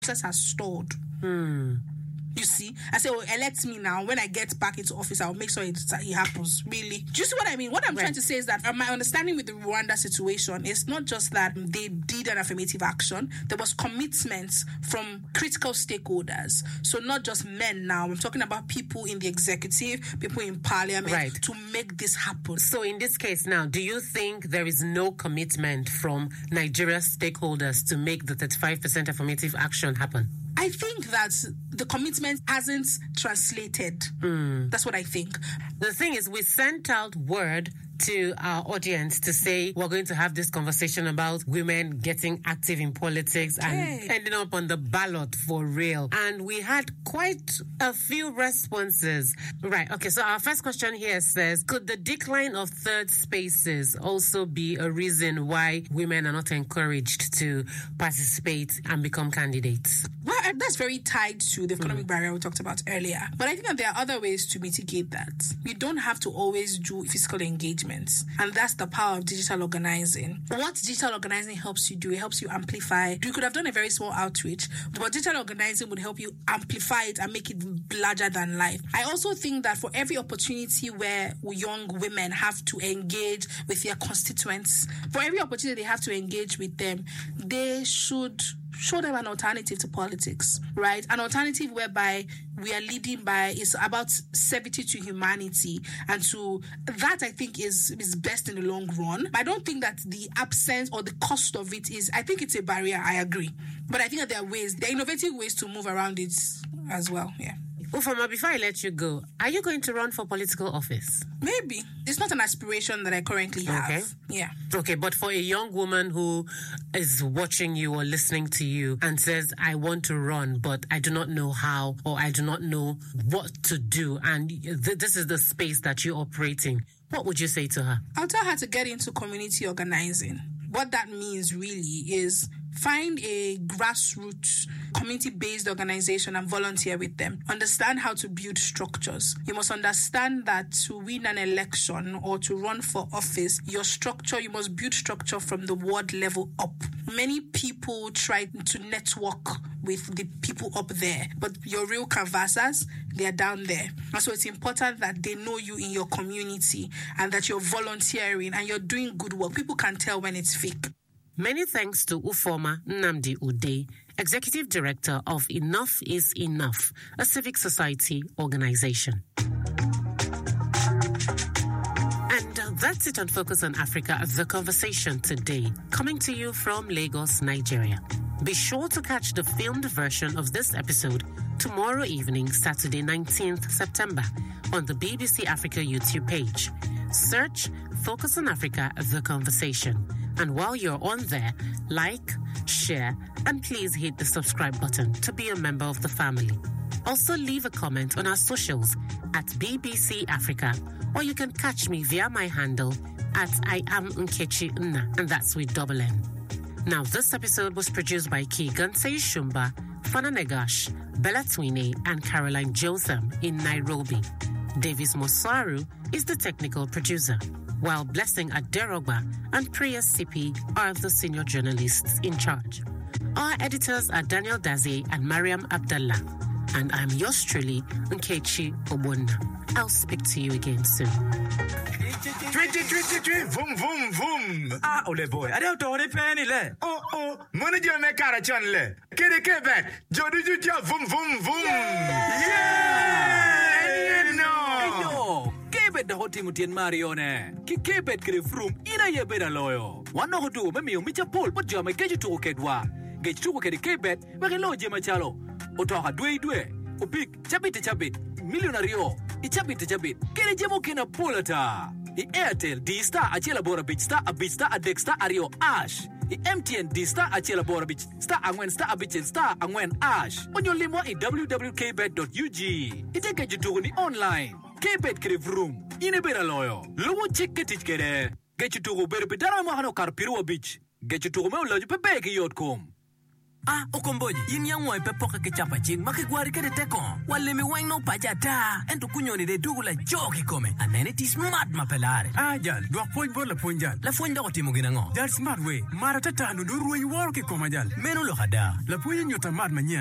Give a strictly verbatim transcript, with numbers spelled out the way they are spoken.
process has stalled. Hmm. You see, I say, oh, elect me now. When I get back into office, I'll make sure it, it happens. Really? Do you see what I mean? What I'm right. trying to say is that uh, my understanding with the Rwanda situation is not just that they did an affirmative action. There was commitments from critical stakeholders. So not just men now. I'm talking about people in the executive, people in parliament, right. to make this happen. So in this case now, do you think there is no commitment from Nigeria's stakeholders to make the thirty-five percent affirmative action happen? I think that the commitment hasn't translated. Mm. That's what I think. The thing is, we sent out word to our audience to say we're going to have this conversation about women getting active in politics and hey. ending up on the ballot for real. And we had quite a few responses. Right. Okay. So our first question here says, could the decline of third spaces also be a reason why women are not encouraged to participate and become candidates? Well, that's very tied to the economic mm. barrier we talked about earlier. But I think that there are other ways to mitigate that. You don't have to always do physical engagement. And that's the power of digital organizing. What digital organizing helps you do, it helps you amplify. You could have done a very small outreach, but digital organizing would help you amplify it and make it larger than life. I also think that for every opportunity where young women have to engage with their constituents, for every opportunity they have to engage with them, they should show them an alternative to politics, right? An alternative whereby we are leading by, is about servitude to humanity, and to that I think is, is best in the long run. I don't think that the absence or the cost of it is, I think it's a barrier, I agree. But I think that there are ways, there are innovative ways to move around it as well, yeah. Ufoma, before I let you go, are you going to run for political office? Maybe. It's not an aspiration that I currently have. Okay. Yeah. Okay, but for a young woman who is watching you or listening to you and says, I want to run, but I do not know how, or I do not know what to do, and th- this is the space that you're operating, what would you say to her? I'll tell her to get into community organizing. What that means really is find a grassroots, community-based organization and volunteer with them. Understand how to build structures. You must understand that to win an election or to run for office, your structure, you must build structure from the ward level up. Many people try to network with the people up there, but your real canvassers, they are down there. And so it's important that they know you in your community and that you're volunteering and you're doing good work. People can tell when it's fake. Many thanks to Ufoma Nnamdi Udeh, Executive Director of Enough is Enough, a civic society organization. And uh, that's it on Focus on Africa, the conversation today, coming to you from Lagos, Nigeria. Be sure to catch the filmed version of this episode tomorrow evening, Saturday, nineteenth September, on the B B C Africa YouTube page. Search Focus on Africa, the conversation. And while you're on there, like, share, and please hit the subscribe button to be a member of the family. Also, leave a comment on our socials at B B C Africa, or you can catch me via my handle at I am Nkechi Nna, and that's with double N. Now, this episode was produced by Kigansei Shumba, Fana Negash, Bella Twine, and Caroline Jotham in Nairobi. Davis Mosaru is the technical producer, while Blessing Aderogba and Priya Sipi are the senior journalists in charge. Our editors are Daniel Daze and Mariam Abdallah. And I'm yours truly, Nkechi Obonna. I'll speak to you again soon. Twenty, twenty, twenty, vroom, vroom, vroom. Ah, ole boy, I don't know what penny le. Oh, oh, money you make a channel. Kiri Quebec, Jody Juja, vroom, vroom, vroom. Yeah! No! Kebet the hot team tien Marione. Kebet kiri vroom, ina ye beda loyo. One no do, memi umicha pole, but jama get you to kedwa. Get you to kebet, where lo jema chalo. Otoha dwe dwe. Opik, chabit chabit, millionario. Ichabit chabit. Kere jemo kena polata. I Airtel D-Star achela bora beach star a beach star a deck star ario ash. I M T N D-Star achela bora beach star angwen star a beach star angwen ash. On your limo i w w w dot k bet dot u g. Ite get you to ni online. K-Bet kriv room. Ine bera loyo. Lowo check get it kere. Get you to go better pedara mo hano karpiru beach. Get you to go me lo ju pe beke yot kom. Ah, okomboji, yin yang mo pe poka ke chapa chin, makigwari ke de tekon. Wale mi wang no pajata, ento kunyoni de dugula joki come. Anene ti smart mapelare. Ah, jal, dua point bor la point jal. La point da otimo ginango. Jal smart way, mara tata no do ruwen wor ke koma jal. Meno lo hada. La point nyota mad manya.